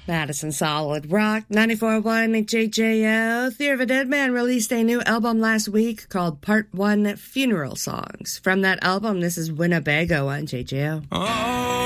Madison Solid Rock, 94.1 JJO. Theory of a Dead Man released a new album last week called Part 1 Funeral Songs. From that album, this is Winnebago on JJO. Oh.